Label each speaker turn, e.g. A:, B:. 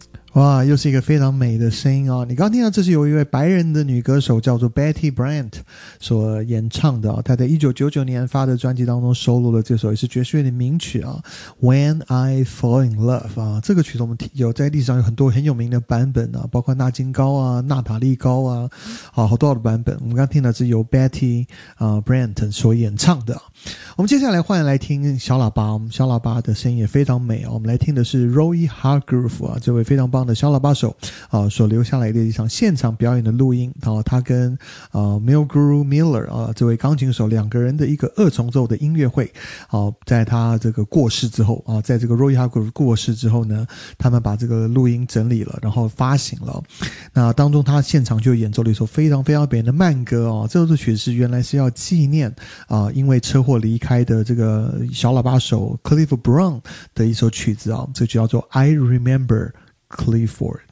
A: 哇，又是一个非常美的声音哦！你刚刚听到这是由一位白人的女歌手叫做 Betty Brant 所演唱的哦，她在1999年发的专辑当中收录了这首也是爵士乐的名曲啊，When I Fall in Love 啊，这个曲子我们有在历史上有很多很有名的版本啊，包括纳金高啊、娜塔莉高啊，好多的版本。我们刚刚听的是由 Betty Brant 所演唱的。我们接下来换来听小喇叭，小喇叭的声音也非常美哦。我们来听的是 Roy Hargrove 啊，这位非常棒的小喇叭手所留下来的一场现场表演的录音啊，他跟Mulgrew Miller 啊这位钢琴手两个人的一个二重奏的音乐会在他这个过世之后啊，在这个 Roy Hargrove 过世之后呢，他们把这个录音整理了，然后发行了。那当中他现场就演奏了一首非常非常美的慢歌哦，这首曲是原来是要纪念因为车祸离开的这个小喇叭手 Clifford Brown 的一首曲子啊，这就叫做 I Remember Clifford。